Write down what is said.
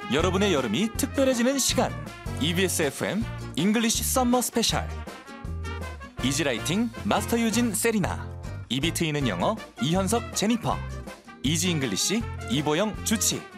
여러분의 여름이 특별해지는 시간. EBS FM 잉글리시 썸머 스페셜. 이지라이팅 마스터 유진 세리나, 입이 트이는 영어 이현석 제니퍼, 이지 잉글리시 이보영 주치.